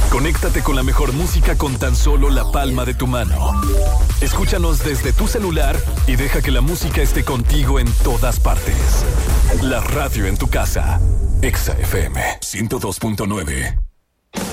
Conéctate con la mejor música con tan solo la palma de tu mano. Escúchanos desde tu celular y deja que la música esté contigo en todas partes. La radio en tu casa. Exa FM 102.9.